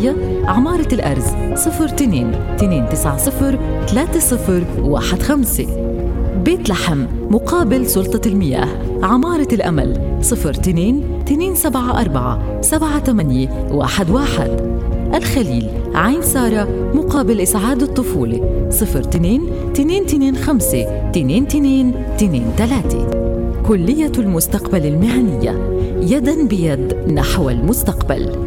الرعاية عمارة الأرز 02-290-3015. بيت لحم مقابل سلطة المياه عمارة الأمل 02-274-7811. الخليل عين سارة مقابل إسعاد الطفولة 02-225-2223. كلية المستقبل المهنية، يداً بيد نحو المستقبل.